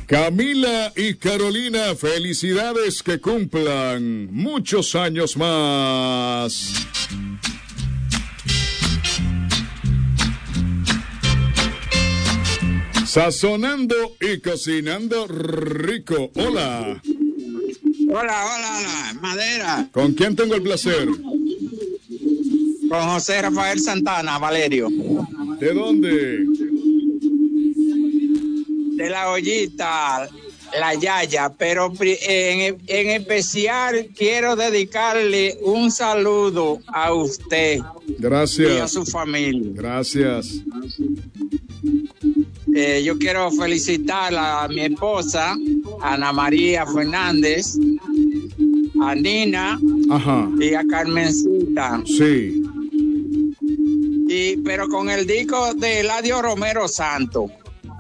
Camila y Carolina, felicidades, que cumplan muchos años más. Sazonando y cocinando rico. Hola. Hola, Madera. ¿Con quién tengo el placer? Con José Rafael Santana, Valerio. ¿De dónde? De La Ollita, La Yaya, pero en especial quiero dedicarle un saludo a usted. Gracias. Y a su familia. Gracias. Yo quiero felicitar a mi esposa, Ana María Fernández, a Nina. Ajá. Y a Carmencita. Sí. Pero con el disco de Eladio Romero Santo.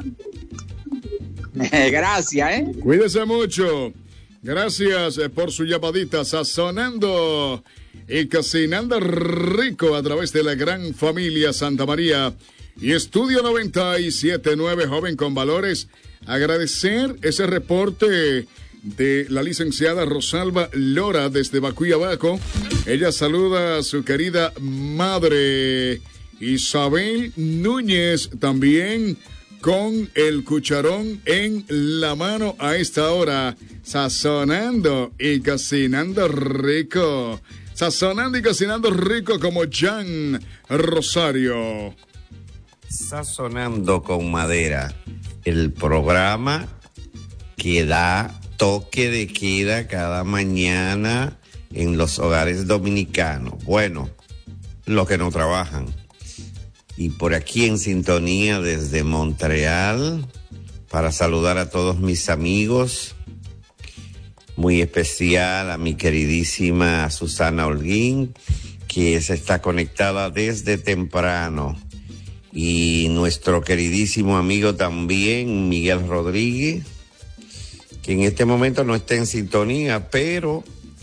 Gracias, Cuídese mucho. Gracias por su llamadita. Sazonando y cocinando rico a través de la gran familia Santa María y Estudio 97.9, joven con valores. Agradecer ese reporte de la licenciada Rosalba Lora desde Bacuyabaco. Ella saluda a su querida madre Isabel Núñez, también con el cucharón en la mano a esta hora, sazonando y cocinando rico. Sazonando y cocinando rico como Jan Rosario. Sazonando con Madera, el programa que da toque de queda cada mañana en los hogares dominicanos. Bueno, los que no trabajan. Y por aquí en sintonía desde Montreal, para saludar a todos mis amigos, muy especial a mi queridísima Susana Holguín, que se está conectada desde temprano, y nuestro queridísimo amigo también, Miguel Rodríguez, que en este momento no está en sintonía, pero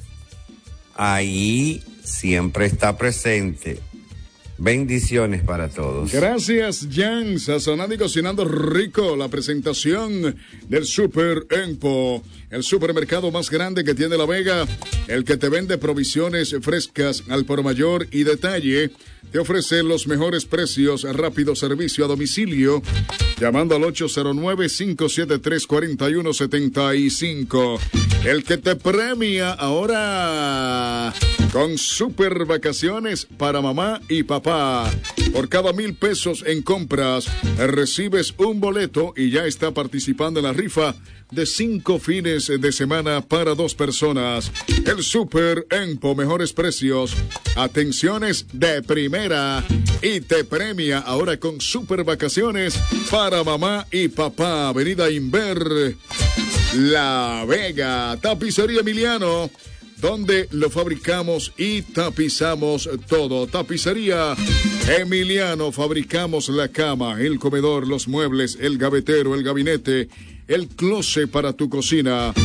ahí siempre está presente. Bendiciones para todos. Gracias, Jan. Sazonando y cocinando rico. La presentación del Super Empo, el supermercado más grande que tiene La Vega, el que te vende provisiones frescas al por mayor y detalle. Te ofrece los mejores precios, rápido servicio a domicilio, llamando al 809-573-4175. El que te premia ahora con super vacaciones para mamá y papá. Por cada 1,000 pesos en compras, recibes un boleto y ya está participando en la rifa de 5 fines de semana para 2 personas. El Super Empo, mejores precios, atenciones de primera, y te premia ahora con super vacaciones para mamá y papá. Avenida Inver, La Vega. Tapicería Emiliano, donde lo fabricamos y tapizamos todo. Tapicería Emiliano, fabricamos la cama, el comedor, los muebles, el gavetero, el gabinete, el closet para tu cocina.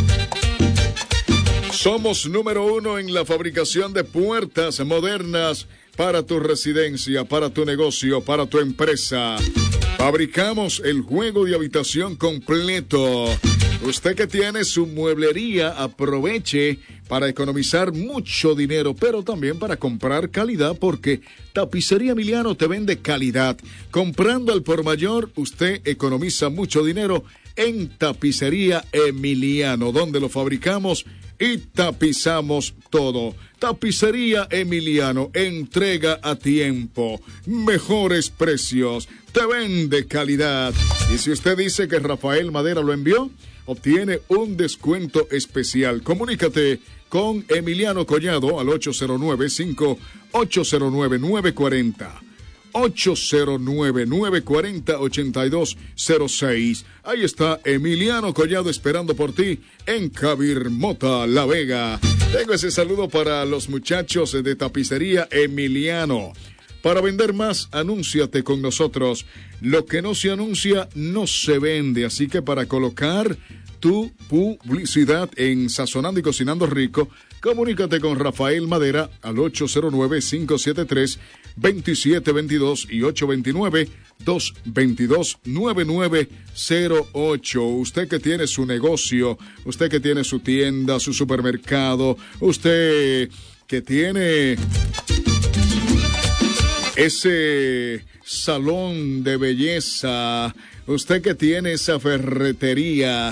Somos número 1 en la fabricación de puertas modernas para tu residencia, para tu negocio, para tu empresa. Fabricamos el juego de habitación completo. Usted que tiene su mueblería, aproveche para economizar mucho dinero, pero también para comprar calidad, porque Tapicería Emiliano te vende calidad. Comprando al por mayor, usted economiza mucho dinero en Tapicería Emiliano, donde lo fabricamos y tapizamos todo. Tapicería Emiliano, entrega a tiempo, mejores precios, te vende calidad. Y si usted dice que Rafael Madera lo envió, obtiene un descuento especial. Comunícate con Emiliano Collado al 809-940. 809-940-8206. Ahí está Emiliano Collado esperando por ti en Cabirmota, La Vega. Tengo ese saludo para los muchachos de Tapicería Emiliano. Para vender más, anúnciate con nosotros. Lo que no se anuncia no se vende, así que para colocar tu publicidad en Sazonando y Cocinando Rico, comunícate con Rafael Madera al 809-573-2722 y 222-9908. Usted que tiene su negocio, usted que tiene su tienda, su supermercado, usted que tiene ese salón de belleza, usted que tiene esa ferretería,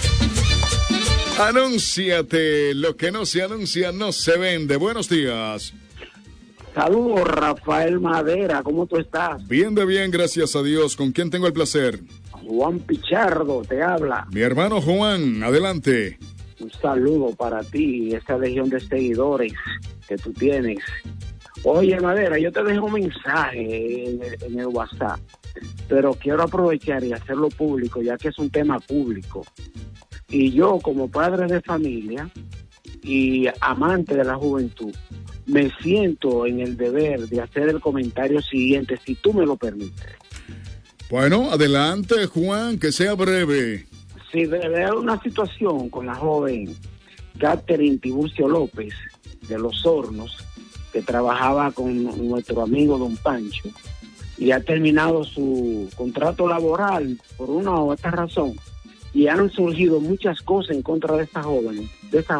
anúnciate. Lo que no se anuncia no se vende. Buenos días. Saludos, Rafael Madera, ¿cómo tú estás? Bien, gracias a Dios. ¿Con quién tengo el placer? Juan Pichardo te habla. Mi hermano Juan, adelante. Un saludo para ti y esa legión de seguidores que tú tienes. Oye, Madera, yo te dejo un mensaje en el WhatsApp, pero quiero aprovechar y hacerlo público, ya que es un tema público. Y yo, como padre de familia y amante de la juventud, me siento en el deber de hacer el comentario siguiente, si tú me lo permites. Bueno, adelante, Juan, que sea breve. Sí, de una situación con la joven Catherine Tiburcio López de Los Hornos, que trabajaba con nuestro amigo Don Pancho, y ha terminado su contrato laboral por una u otra razón, y han surgido muchas cosas en contra de esta joven.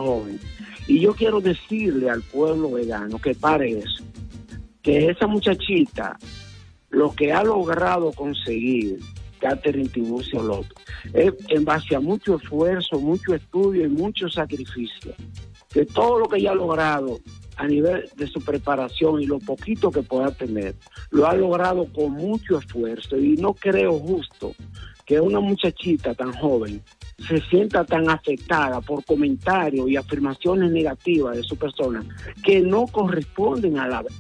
Y yo quiero decirle al pueblo vegano que pare eso, que esa muchachita, lo que ha logrado conseguir Catherine Tiburcio López, es en base a mucho esfuerzo, mucho estudio y mucho sacrificio, que todo lo que ella ha logrado a nivel de su preparación y lo poquito que pueda tener, lo ha logrado con mucho esfuerzo, y no creo justo que una muchachita tan joven se sienta tan afectada por comentarios y afirmaciones negativas de su persona que no corresponden a la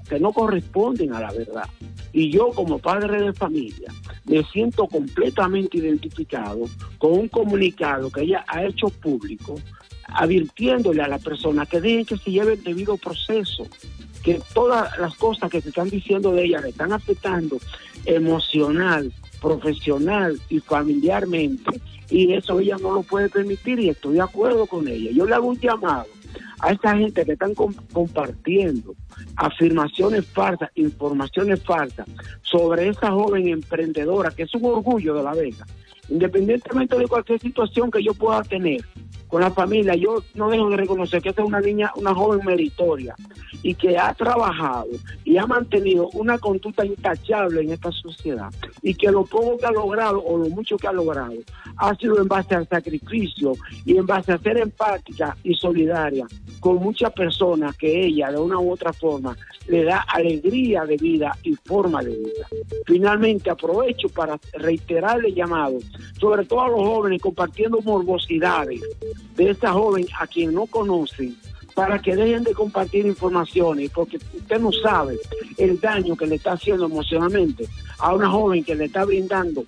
verdad. Y yo, como padre de familia, me siento completamente identificado con un comunicado que ella ha hecho público, advirtiéndole a la persona que dejen que se lleve el debido proceso, que todas las cosas que se están diciendo de ella le están afectando emocional, profesional y familiarmente, y eso ella no lo puede permitir, y estoy de acuerdo con ella. Yo le hago un llamado a esta gente que están compartiendo afirmaciones falsas, informaciones falsas sobre esa joven emprendedora que es un orgullo de La Vega. Independientemente de cualquier situación que yo pueda tener con la familia, yo no dejo de reconocer que esta es una niña, una joven meritoria, y que ha trabajado y ha mantenido una conducta intachable en esta sociedad, y que lo poco que ha logrado o lo mucho que ha logrado ha sido en base al sacrificio y en base a ser empática y solidaria con muchas personas que ella de una u otra forma le da alegría de vida y forma de vida. Finalmente aprovecho para reiterarle llamado, sobre todo a los jóvenes, compartiendo morbosidades de esta joven a quien no conocen, para que dejen de compartir informaciones, porque usted no sabe el daño que le está haciendo emocionalmente a una joven que le está brindando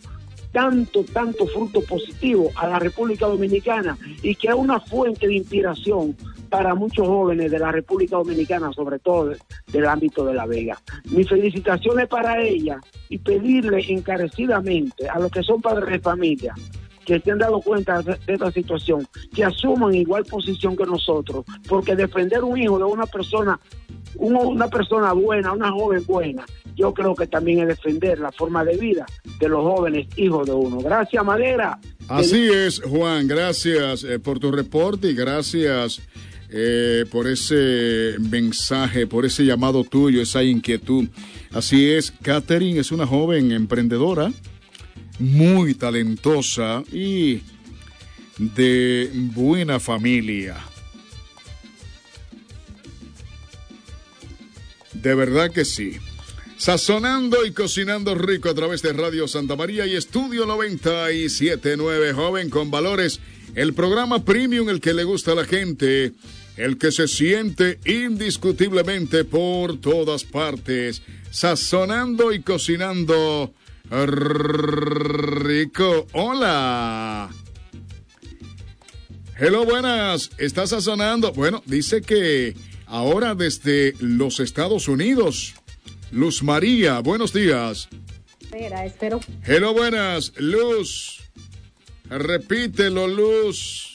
tanto fruto positivo a la República Dominicana, y que es una fuente de inspiración para muchos jóvenes de la República Dominicana, sobre todo del ámbito de La Vega. Mis felicitaciones para ella, y pedirle encarecidamente a los que son padres de familia que se han dado cuenta de esta situación, que asuman igual posición que nosotros, porque defender un hijo de una persona buena, una joven buena, yo creo que también es defender la forma de vida de los jóvenes hijos de uno. Gracias, Madera. Así es, Juan, gracias por tu reporte, y gracias por ese mensaje, por ese llamado tuyo, esa inquietud. Así es, Catherine es una joven emprendedora, muy talentosa y de buena familia. De verdad que sí. Sazonando y cocinando rico a través de Radio Santa María y Estudio 97.9, joven con valores. El programa premium, el que le gusta a la gente, el que se siente indiscutiblemente por todas partes. Sazonando y cocinando rico. Hola. Hello, buenas. ¿Estás sazonando? Bueno, dice que ahora desde los Estados Unidos. Luz María, buenos días. Espero. Hello, buenas. Luz. Repítelo, Luz.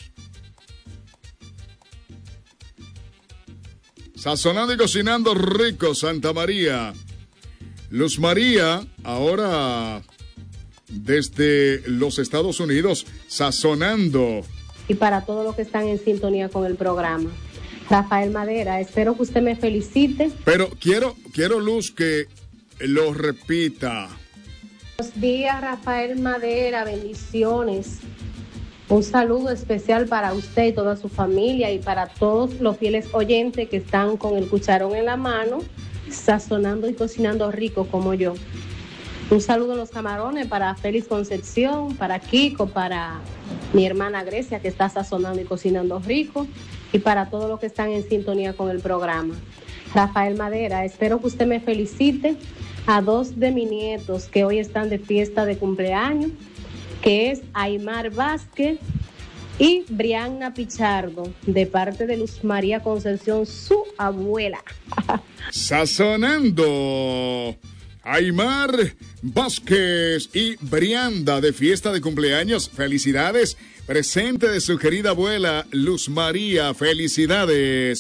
Sazonando y cocinando rico, Santa María. Luz María, ahora desde los Estados Unidos, sazonando. Y para todos los que están en sintonía con el programa. Rafael Madera, espero que usted me felicite. Pero quiero, Luz, que lo repita. Buenos días, Rafael Madera, bendiciones. Un saludo especial para usted y toda su familia y para todos los fieles oyentes que están con el cucharón en la mano, sazonando y cocinando rico como yo. Un saludo en los camarones para Félix Concepción, para Kiko, para mi hermana Grecia que está sazonando y cocinando rico y para todos los que están en sintonía con el programa. Rafael Madera, espero que usted me felicite a dos de mis nietos que hoy están de fiesta de cumpleaños, que es Aymar Vázquez y Brianna Pichardo, de parte de Luz María Concepción, su abuela. Sazonando. Aymar Vázquez y Brianda de fiesta de cumpleaños. Felicidades. Presente de su querida abuela Luz María. Felicidades.